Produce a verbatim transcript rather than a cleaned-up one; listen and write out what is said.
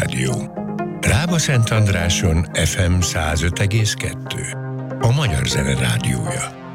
Rádió. Rába-Szentandráson ef em száz öt egész kettő. A Magyar Zene Rádiója.